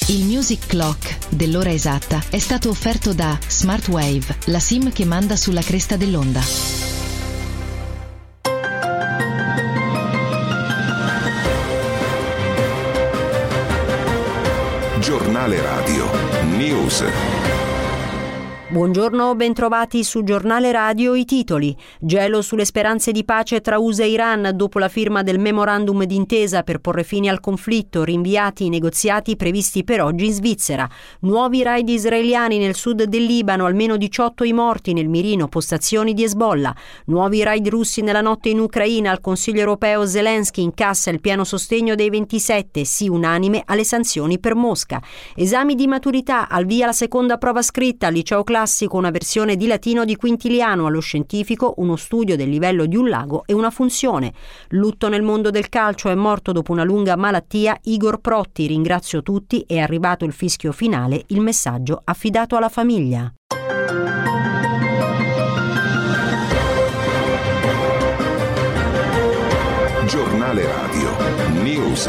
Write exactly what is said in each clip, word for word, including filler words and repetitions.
Il Music Clock dell'ora esatta è stato offerto da Smartwave, la SIM che manda sulla cresta dell'onda. Giornale Radio News. Buongiorno, bentrovati su Giornale Radio. I titoli: gelo sulle speranze di pace tra U S A e Iran dopo la firma del memorandum d'intesa per porre fine al conflitto, rinviati i negoziati previsti per oggi in Svizzera. Nuovi raid israeliani nel sud del Libano, almeno diciotto i morti nel mirino postazioni di Hezbollah. Nuovi raid russi nella notte in Ucraina, al Consiglio europeo Zelensky incassa il pieno sostegno dei ventisette, sì unanime alle sanzioni per Mosca. Esami di maturità, al via la seconda prova scritta, al liceo classico una versione di latino di Quintiliano, allo scientifico uno studio del livello di un lago e una funzione. Lutto nel mondo del calcio, è morto dopo una lunga malattia Igor Protti, ringrazio tutti, è arrivato il fischio finale, il messaggio affidato alla famiglia. Giornale Radio News.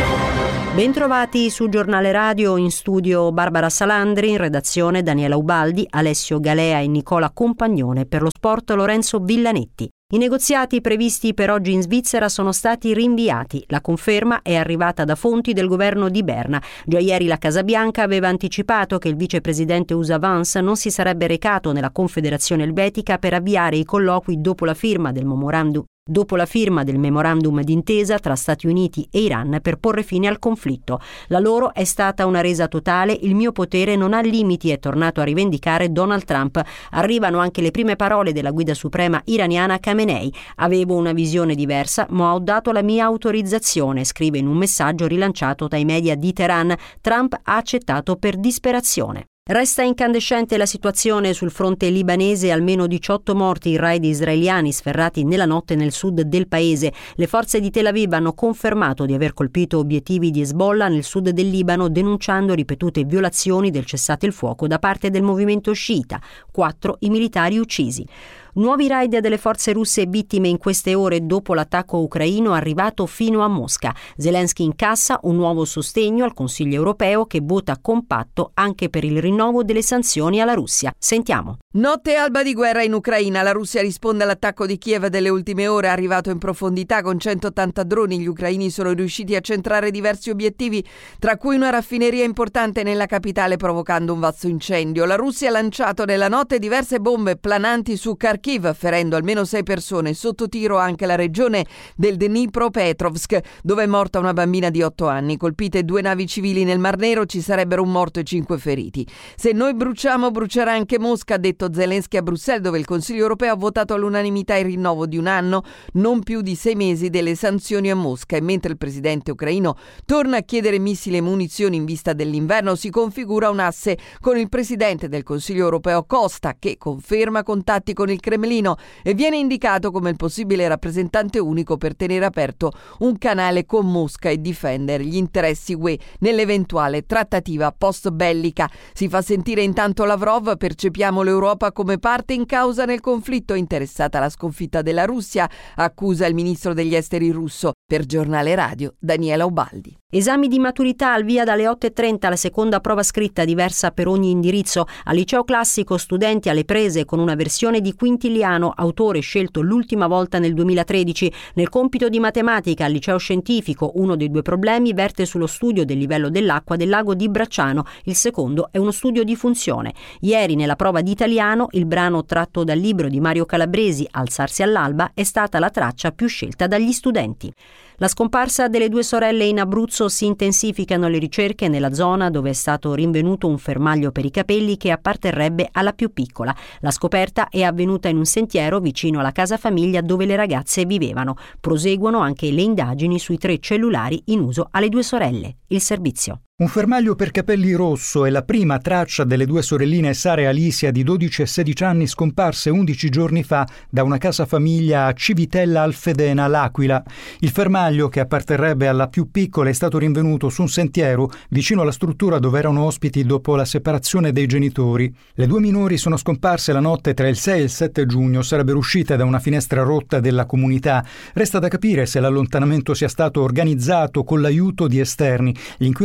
Bentrovati su Giornale Radio, in studio Barbara Salandri, in redazione Daniela Ubaldi, Alessio Galea e Nicola Compagnone, per lo sport Lorenzo Villanetti. I negoziati previsti per oggi in Svizzera sono stati rinviati. La conferma è arrivata da fonti del governo di Berna. Già ieri la Casa Bianca aveva anticipato che il vicepresidente U S A Vance non si sarebbe recato nella Confederazione Elvetica per avviare i colloqui dopo la firma del memorandum dopo la firma del memorandum d'intesa tra Stati Uniti e Iran per porre fine al conflitto. La loro è stata una resa totale, il mio potere non ha limiti, è tornato a rivendicare Donald Trump. Arrivano anche le prime parole della guida suprema iraniana Khamenei. Avevo una visione diversa, ma ho dato la mia autorizzazione, scrive in un messaggio rilanciato dai media di Teheran. Trump ha accettato per disperazione. Resta incandescente la situazione sul fronte libanese, almeno diciotto morti in raid israeliani sferrati nella notte nel sud del paese. Le forze di Tel Aviv hanno confermato di aver colpito obiettivi di Hezbollah nel sud del Libano, denunciando ripetute violazioni del cessate il fuoco da parte del movimento sciita. Quattro i militari uccisi. Nuovi raid delle forze russe vittime in queste ore dopo l'attacco ucraino arrivato fino a Mosca. Zelensky incassa un nuovo sostegno al Consiglio europeo che vota compatto anche per il rinnovo delle sanzioni alla Russia. Sentiamo. Notte alba di guerra in Ucraina. La Russia risponde all'attacco di Kiev delle ultime ore, arrivato in profondità con centottanta droni. Gli ucraini sono riusciti a centrare diversi obiettivi, tra cui una raffineria importante nella capitale, provocando un vasto incendio. La Russia ha lanciato nella notte diverse bombe plananti su Kharkiv, ferendo almeno sei persone. Sotto tiro anche la regione del Dnipropetrovsk, dove è morta una bambina di otto anni. Colpite due navi civili nel Mar Nero, ci sarebbero un morto e cinque feriti. Se noi bruciamo, brucerà anche Mosca, ha detto Zelensky a Bruxelles, dove il Consiglio europeo ha votato all'unanimità il rinnovo di un anno, non più di sei mesi, delle sanzioni a Mosca. E mentre il presidente ucraino torna a chiedere missili e munizioni in vista dell'inverno, si configura un asse con il presidente del Consiglio europeo Costa, che conferma contatti con il Cremlino e viene indicato come il possibile rappresentante unico per tenere aperto un canale con Mosca e difendere gli interessi U E nell'eventuale trattativa post-bellica. Si fa sentire intanto Lavrov: percepiamo l'Europa come parte in causa nel conflitto, interessata alla sconfitta della Russia, accusa il ministro degli esteri russo. Per Giornale Radio, Daniela Ubaldi. Esami di maturità, al via dalle otto e trenta la seconda prova scritta diversa per ogni indirizzo. Al liceo classico studenti alle prese con una versione di Quintiliano, autore scelto l'ultima volta nel duemilatredici. Nel compito di matematica al liceo scientifico uno dei due problemi verte sullo studio del livello dell'acqua del lago di Bracciano, il secondo è uno studio di funzione. Ieri nella prova di italiano il brano tratto dal libro di Mario Calabresi, Alzarsi all'alba, è stata la traccia più scelta dagli studenti. La scomparsa delle due sorelle in Abruzzo, si intensificano le ricerche nella zona dove è stato rinvenuto un fermaglio per i capelli che apparterrebbe alla più piccola. La scoperta è avvenuta in un sentiero vicino alla casa famiglia dove le ragazze vivevano. Proseguono anche le indagini sui tre cellulari in uso alle due sorelle. Il servizio. Un fermaglio per capelli rosso è la prima traccia delle due sorelline Sara e Alicia di dodici e sedici anni, scomparse undici giorni fa da una casa famiglia a Civitella Alfedena, L'Aquila. Il fermaglio, che apparterrebbe alla più piccola, è stato rinvenuto su un sentiero vicino alla struttura dove erano ospiti dopo la separazione dei genitori. Le due minori sono scomparse la notte tra il sei e il sette giugno, sarebbero uscite da una finestra rotta della comunità. Resta da capire se l'allontanamento sia stato organizzato con l'aiuto di esterni. Gli inquirenti indagano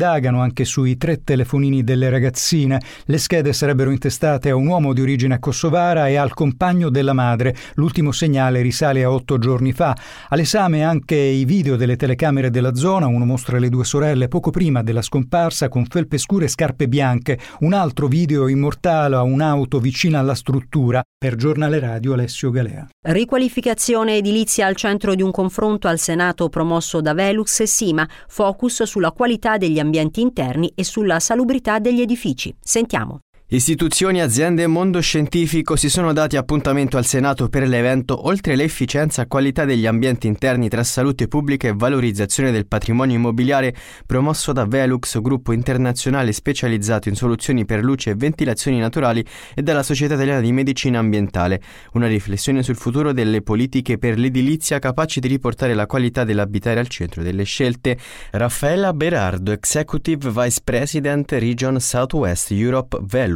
indagano anche sui tre telefonini delle ragazzine. Le schede sarebbero intestate a un uomo di origine kosovara e al compagno della madre. L'ultimo segnale risale a otto giorni fa. All'esame anche i video delle telecamere della zona. Uno mostra le due sorelle poco prima della scomparsa con felpe scure e scarpe bianche. Un altro video immortala un'auto vicina alla struttura. Per Giornale Radio, Alessio Galea. Riqualificazione edilizia al centro di un confronto al Senato promosso da Velux e Sima. Focus sulla qualità degli ambienti interni e sulla salubrità degli edifici. Sentiamo. Istituzioni, aziende e mondo scientifico si sono dati appuntamento al Senato per l'evento Oltre l'efficienza e qualità degli ambienti interni tra salute pubblica e valorizzazione del patrimonio immobiliare, promosso da Velux, gruppo internazionale specializzato in soluzioni per luce e ventilazioni naturali, e dalla Società Italiana di Medicina Ambientale. Una riflessione sul futuro delle politiche per l'edilizia capaci di riportare la qualità dell'abitare al centro delle scelte. Raffaella Berardo, Executive Vice President Region Southwest Europe Velux.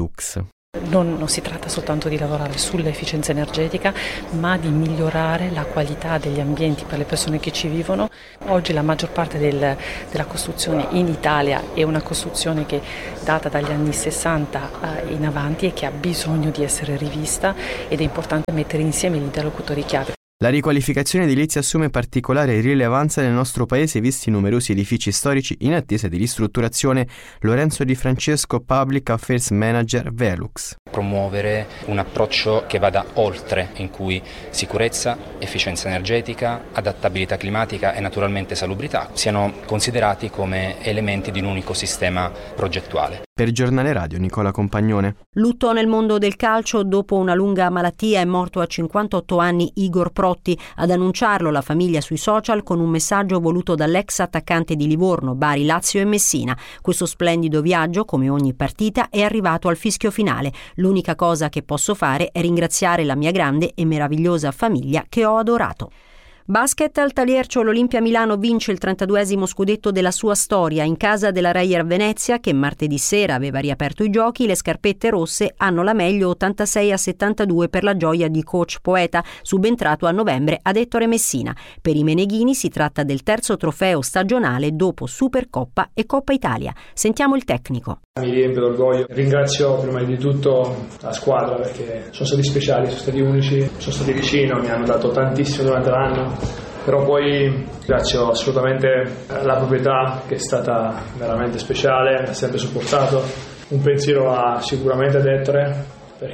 Non, non si tratta soltanto di lavorare sull'efficienza energetica, ma di migliorare la qualità degli ambienti per le persone che ci vivono. Oggi la maggior parte del, della costruzione in Italia è una costruzione che data dagli anni sessanta eh, in avanti e che ha bisogno di essere rivista, ed è importante mettere insieme gli interlocutori chiave. La riqualificazione edilizia assume particolare rilevanza nel nostro paese, visti i numerosi edifici storici in attesa di ristrutturazione. Lorenzo Di Francesco, Public Affairs Manager Velux. Promuovere un approccio che vada oltre, in cui sicurezza, efficienza energetica, adattabilità climatica e naturalmente salubrità siano considerati come elementi di un unico sistema progettuale. Per Giornale Radio, Nicola Compagnone. Lutto nel mondo del calcio. Dopo una lunga malattia è morto a cinquantotto anni Igor Protti. Ad annunciarlo la famiglia sui social con un messaggio voluto dall'ex attaccante di Livorno, Bari, Lazio e Messina. Questo splendido viaggio, come ogni partita, è arrivato al fischio finale. L'unica cosa che posso fare è ringraziare la mia grande e meravigliosa famiglia che ho adorato. Basket al Taliercio, l'Olimpia Milano vince il trentaduesimo scudetto della sua storia in casa della Reyer Venezia, che martedì sera aveva riaperto i giochi. Le scarpette rosse hanno la meglio ottantasei a settantadue per la gioia di coach Poeta, subentrato a novembre ad Ettore Messina. Per i Meneghini si tratta del terzo trofeo stagionale dopo Supercoppa e Coppa Italia. Sentiamo il tecnico. Mi riempie d'orgoglio. Ringrazio prima di tutto la squadra, perché sono stati speciali, sono stati unici, sono stati vicino, mi hanno dato tantissimo durante l'anno. Però poi ringrazio assolutamente la proprietà, che è stata veramente speciale, mi ha sempre supportato. Un pensiero va sicuramente ad Ettore,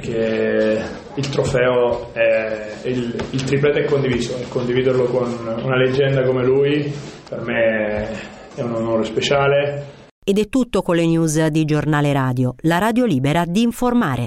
perché il trofeo è il, il tripletto è condiviso, e condividerlo con una leggenda come lui per me è un onore speciale. Ed è tutto con le news di Giornale Radio, la radio libera di informare.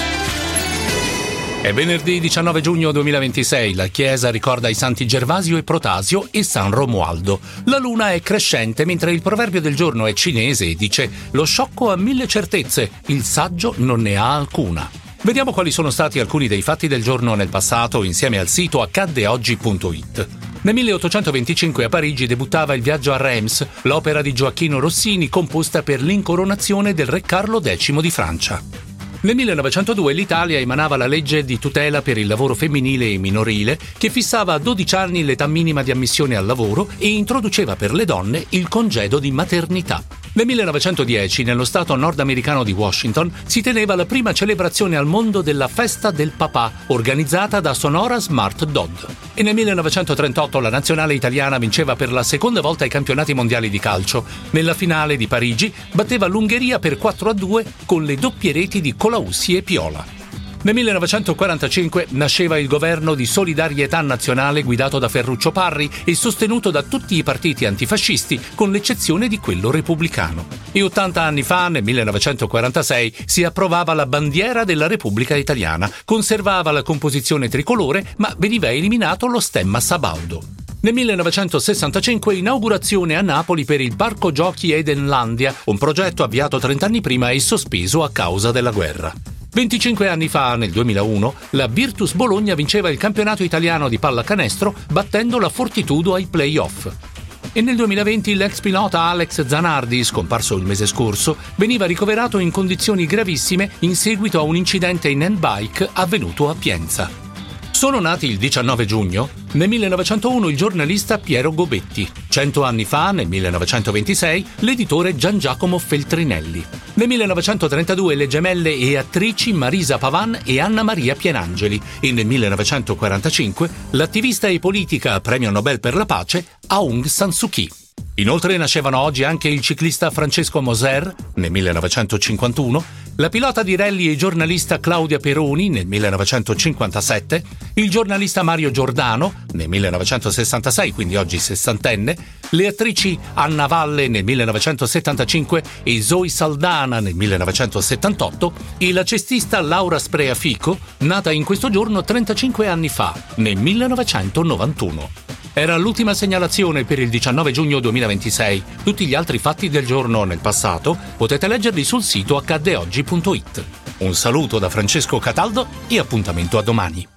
È venerdì diciannove giugno duemilaventisei, la Chiesa ricorda i santi Gervasio e Protasio e San Romualdo. La luna è crescente, mentre il proverbio del giorno è cinese e dice: lo sciocco ha mille certezze, il saggio non ne ha alcuna. Vediamo quali sono stati alcuni dei fatti del giorno nel passato insieme al sito accadde oggi punto it. Nel milleottocentoventicinque a Parigi debuttava Il viaggio a Reims, l'opera di Gioacchino Rossini composta per l'incoronazione del re Carlo decimo di Francia. Nel millenovecentodue l'Italia emanava la legge di tutela per il lavoro femminile e minorile, che fissava a dodici anni l'età minima di ammissione al lavoro e introduceva per le donne il congedo di maternità. Nel millenovecentodieci, nello stato nordamericano di Washington, si teneva la prima celebrazione al mondo della Festa del Papà, organizzata da Sonora Smart Dodd. E nel millenovecentotrentotto la nazionale italiana vinceva per la seconda volta i campionati mondiali di calcio. Nella finale di Parigi batteva l'Ungheria per quattro a due con le doppie reti di Colaussi e Piola. Nel millenovecentoquarantacinque nasceva il governo di solidarietà nazionale guidato da Ferruccio Parri e sostenuto da tutti i partiti antifascisti, con l'eccezione di quello repubblicano. E ottanta anni fa, nel millenovecentoquarantasei, si approvava la bandiera della Repubblica Italiana. Conservava la composizione tricolore, ma veniva eliminato lo stemma sabaudo. Nel millenovecentosessantacinque inaugurazione a Napoli per il Parco Giochi Edenlandia, un progetto avviato trent'anni prima e sospeso a causa della guerra. venticinque anni fa, nel duemilauno, la Virtus Bologna vinceva il campionato italiano di pallacanestro battendo la Fortitudo ai play-off. E nel duemilaventi l'ex pilota Alex Zanardi, scomparso il mese scorso, veniva ricoverato in condizioni gravissime in seguito a un incidente in handbike avvenuto a Pienza. Sono nati il diciannove giugno, nel millenovecentouno il giornalista Piero Gobetti, cento anni fa, nel millenovecentoventisei, l'editore Gian Giacomo Feltrinelli. Nel millenovecentotrentadue le gemelle e attrici Marisa Pavan e Anna Maria Pienangeli e nel millenovecentoquarantacinque l'attivista e politica premio Nobel per la pace Aung San Suu Kyi. Inoltre nascevano oggi anche il ciclista Francesco Moser, nel millenovecentocinquantuno, la pilota di rally e giornalista Claudia Peroni, nel millenovecentocinquantasette, il giornalista Mario Giordano, nel millenovecentosessantasei, quindi oggi sessantenne, le attrici Anna Valle nel millenovecentosettantacinque e Zoe Saldana nel millenovecentosettantotto e la cestista Laura Spreafico, nata in questo giorno trentacinque anni fa, nel millenovecentonovantuno. Era l'ultima segnalazione per il diciannove giugno duemilaventisei. Tutti gli altri fatti del giorno nel passato potete leggerli sul sito accadde oggi punto it. Un saluto da Francesco Cataldo e appuntamento a domani.